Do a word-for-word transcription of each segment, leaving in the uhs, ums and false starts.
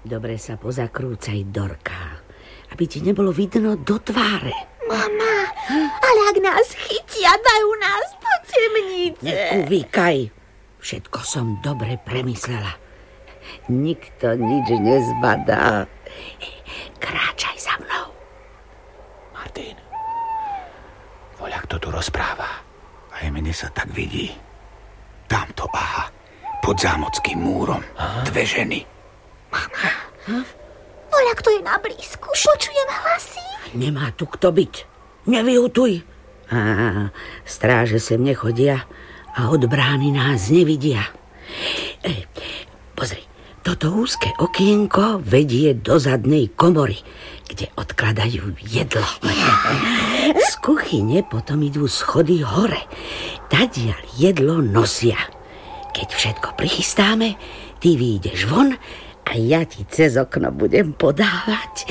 Dobre sa pozakrúcaj, Dorka, aby ti nebolo vidno do tváre. Mama, ale ak nás chytia, dajú nás do temnice. Nekúvikaj. Všetko som dobre premyslela. Nikto nič nezbadá. Kráčaj za mnou. Martin, voľa kto tu rozpráva. Aj mne sa tak vidí. Tamto, aha, pod zámockým múrom. Aha. Dve ženy. Mama, hm? Voľa kto je na blízku. Počujem hlasy. Nemá tu kto byť. Nevyhutuj. Á, stráže sem nechodia a od brány nás nevidia. E, pozri, toto úzke okienko vedie do zadnej komory, kde odkladajú jedlo. Z kuchyne potom idú schody hore. Tadiaľ jedlo nosia. Keď všetko prichystáme, ty vyjdeš von a ja ti cez okno budem podávať.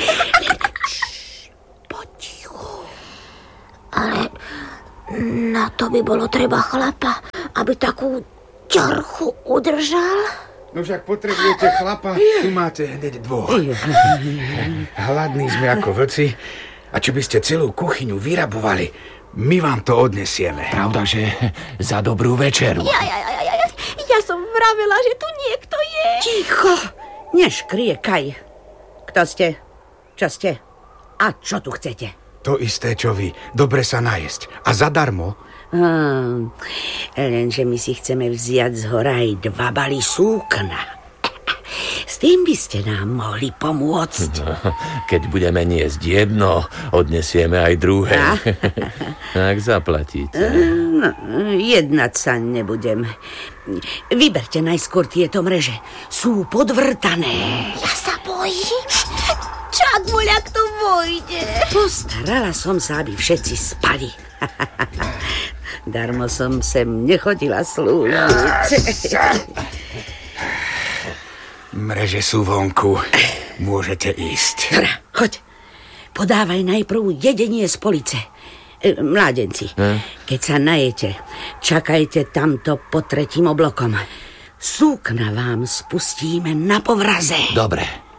Potichu. Ale na to by bolo treba chlapa, aby takú ťarchu udržal. No však potrebujete chlapa, tu máte hneď dvoch. Hladní sme ako vlci a či by ste celú kuchyňu vyrabovali, my vám to odnesieme. Pravda, že za dobrú večeru. Ja, ja, ja, ja, ja, ja som vravela, že tu niekto je. Ticho, neškriekaj. Kto ste? Čo ste? A čo tu chcete? To isté, čo vy. Dobre sa najesť. A zadarmo. Hmm, lenže my si chceme vziať z hora aj dva baly súkna. S tým by ste nám mohli pomôcť. Keď budeme niesť jedno, odnesieme aj druhé. Ak zaplatíte. No, jednať sa nebudem. Vyberte najskôr tieto mreže. Sú podvrtané. Ja sa bojím. Čak voľa kto vojde. Postarala som sa, aby všetci spali. Darmo som sem nechodila slúžiť. Mreže sú vonku. Môžete ísť. Hra, choď. Podávaj najprv jedenie z police. E, mládenci, hm? Keď sa najete, čakajte tamto pod tretím oblokom. Súkna vám spustíme na povraze. Dobre.